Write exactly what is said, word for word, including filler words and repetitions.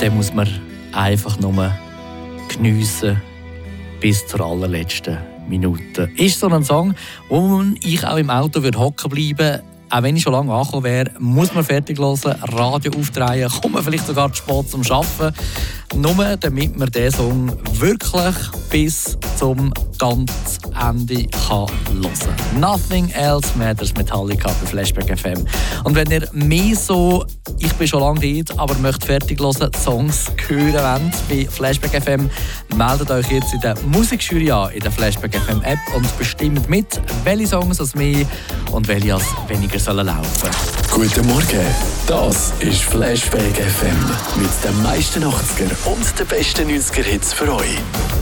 den muss man einfach nur geniessen bis zur allerletzten Minute. Ist so ein Song, wo ich auch im Auto würde hocken bleiben. Auch wenn ich schon lange angekommen wäre, muss man fertig hören, Radio aufdrehen, kommt man vielleicht sogar zu spät zum Arbeiten. Nur damit man diesen Song wirklich bis zum ganzen Ende kann hören kann. Nothing Else Matters, Metallica bei Flashback F M. Und wenn ihr mehr so, ich bin schon lange dort, aber möchte fertig hören, Songs hören wollt bei Flashback F M, meldet euch jetzt in der Musikjury an, in der Flashback F M App und bestimmt mit, welche Songs als mehr und welche als weniger sollen laufen. Guten Morgen, das ist Flashback F M mit den meisten achtziger und den besten neunziger Hits für euch.